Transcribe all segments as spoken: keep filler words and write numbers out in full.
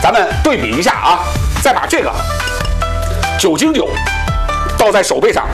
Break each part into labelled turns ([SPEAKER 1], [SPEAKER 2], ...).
[SPEAKER 1] 咱们对比一下啊，再把这个酒精酒倒在手背上，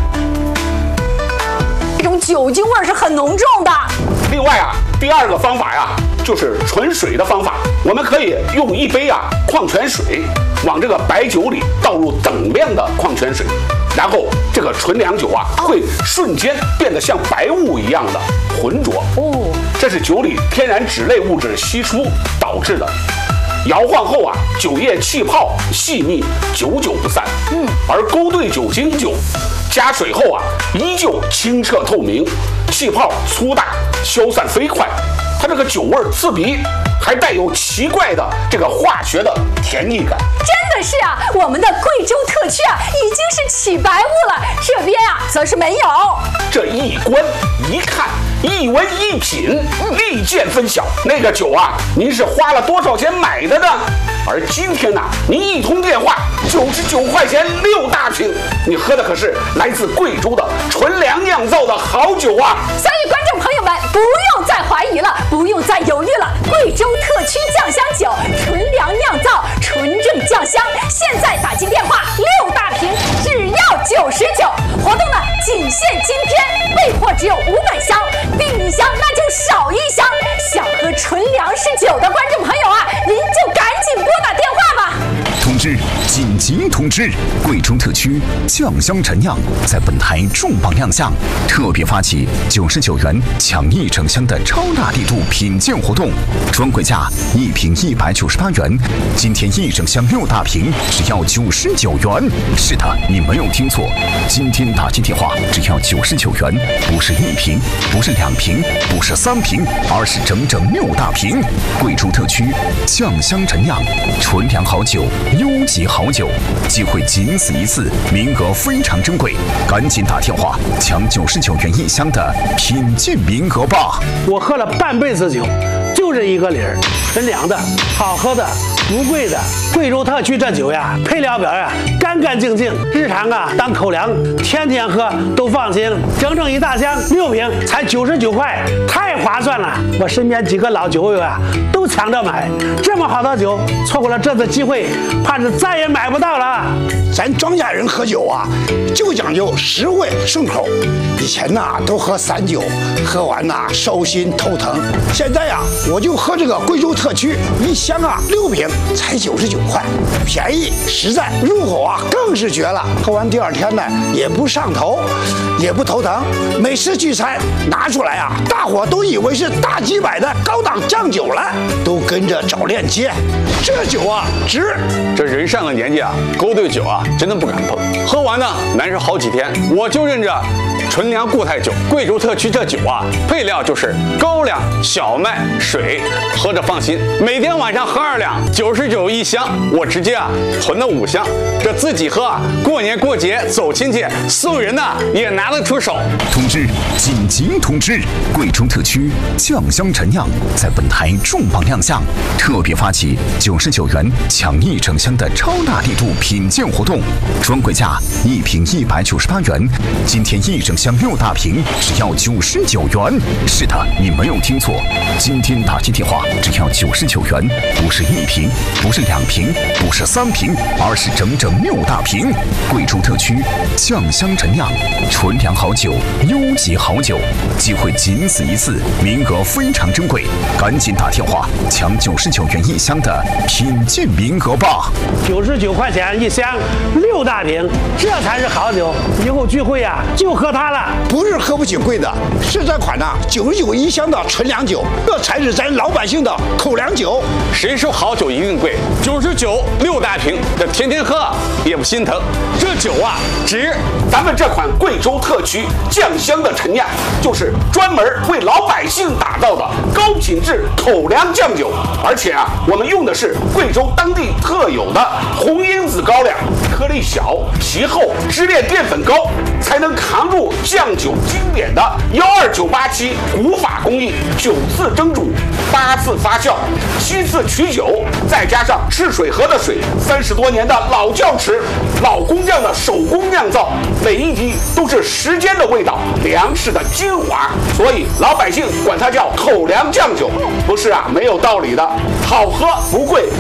[SPEAKER 2] 这种酒精味是很浓重的。
[SPEAKER 1] 另外啊，第二个方法呀，就是纯水的方法。我们可以用一杯啊矿泉水往这个白酒里倒入等量的矿泉水，然后这个纯粮酒啊会瞬间变得像白雾一样的浑浊。哦，这是酒里天然酯类物质析出导致的。摇晃后啊，酒液气泡细腻，久久不散。嗯，而勾兑酒精酒加水后啊，依旧清澈透明，气泡粗大，消散飞快。它这个酒味刺鼻，还带有奇怪的这个化学的甜腻感。
[SPEAKER 2] 真的是啊，我们的贵州特区啊，已经是起白雾了，这边啊则是没有。
[SPEAKER 1] 这一观一看，一闻一品，立见分晓。那个酒啊，您是花了多少钱买的呢？而今天呢、啊，您一通电话，九十九块钱六大瓶，你喝的可是来自贵州的纯粮酿造的好酒啊！
[SPEAKER 2] 所以观众朋友们不用再怀疑了，不用再犹豫了，贵州特区酱香酒，纯粮酿造，纯正酱香，现在打进电话，六大瓶只要九十九，活动呢仅限今天，备货只有五百箱，订一箱那就少一箱。想喝纯粮食酒的观众朋友啊，您就赶紧拨打电话吧。
[SPEAKER 3] 通知！紧急通知！贵州特区酱香陈酿在本台重磅亮相，特别发起九十九元抢一整箱的超大力度品鉴活动，专柜价一瓶一百九十八元，今天一整箱六大瓶只要九十九元。是的，你没有听错，今天打进电话只要九十九元，不是一瓶，不是两瓶，不是三瓶，而是整整六大瓶。贵州特区酱香陈酿，纯粮好酒，优级好酒，机会仅此一次，名额非常珍贵，赶紧打电话抢九十九元一箱的品鉴名额吧！
[SPEAKER 4] 我喝了半辈子酒，就这一个理儿，纯粮的，好喝的，不贵的。贵州特区这酒呀，配料表呀干干净净，日常啊当口粮，天天喝都放心。整整一大箱六瓶才九十九块，太划算了！我身边几个老酒友啊都抢着买，这么好的酒，错过了这次机会，怕是再也买不到了。
[SPEAKER 5] 咱庄稼人喝酒啊，就讲究实惠顺口。以前呐、啊、都喝散酒，喝完呐、啊、烧心头疼。现在呀、啊，我就喝这个贵州特区，一箱啊六瓶才九十九块，便宜实在，入口啊更是绝了。喝完第二天呢也不上头，也不头疼。每次聚餐拿出来啊，大伙都以为是大几百的高档酱酒了，都跟着找链接。这酒啊值。
[SPEAKER 6] 这人上了年纪啊，勾兑酒啊真的不敢碰，喝完呢难受好几天。我就认着纯粮固态酒，贵州特区这酒啊，配料就是高粱、小麦、水，喝着放心。每天晚上喝二两，九十九一箱，我直接啊囤了五箱，这自己喝啊，过年过节走亲戚送人呐、啊、也拿得出手。
[SPEAKER 3] 通知！紧急通知！贵州特区酱香陈酿在本台重磅亮相，特别发起九十九元抢一整箱的超大力度品鉴活动，专柜价一瓶一百九十八元，今天一整箱六大瓶只要九十九元。是的，你没有听错，今天打进电话只要九十九元，不是一瓶，不是两瓶，不是三瓶，而是整整六大瓶。贵州特区酱香陈酿，纯粮好酒，优级好酒，机会仅此一次，名额非常珍贵，赶紧打电话抢九十九元一箱的品鉴名额吧！
[SPEAKER 4] 九十九块钱一箱，六大瓶，这才是好酒。以后聚会呀、啊，就喝它了。
[SPEAKER 5] 不是喝不起贵的，是这款呢九十九一箱的纯粮酒，这才是咱老百姓的口粮酒。
[SPEAKER 6] 谁说好酒一定贵？九十九六大瓶，这天天喝也不心疼。这酒啊值。
[SPEAKER 1] 咱们这款贵州特区酱香的陈酿，就是专门为老百姓打造的高品质口粮酱酒，而且啊，我们用的是贵州当地特有的红因子高粱，颗粒小、皮厚、支链淀粉高，才能扛住酱酒经典的幺二九八七古法工艺，九次蒸煮，八次发酵，七次取酒，再加上赤水河的水，三十多年的老窖池，老工匠的手工酿造，每一滴都是时间的味道，粮食的精华，所以老百姓管它叫口粮酱酒，不是啊，没有道理的，好喝不贵。